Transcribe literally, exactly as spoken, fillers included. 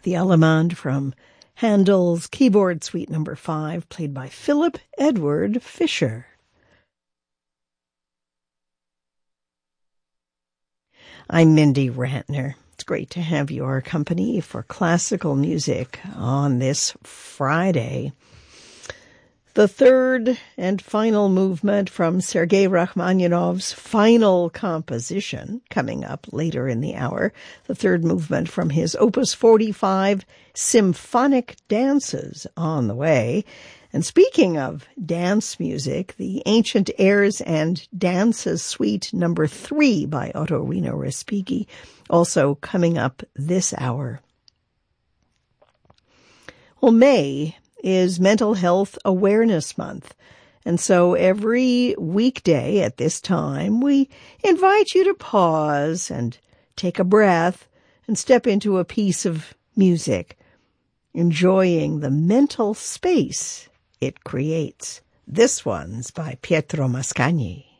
The Allemande from Handel's Keyboard Suite number five, played by Philip Edward Fischer. I'm Mindy Rantner. It's great to have your company for classical music on this Friday. The third and final movement from Sergei Rachmaninoff's final composition, coming up later in the hour. The third movement from his Opus forty-five, Symphonic Dances, on the way. And speaking of dance music, the Ancient Airs and Dances Suite number three by Ottorino Respighi, also coming up this hour. Well, May is Mental Health Awareness Month. And so every weekday at this time, we invite you to pause and take a breath and step into a piece of music, enjoying the mental space it creates. This one's by Pietro Mascagni.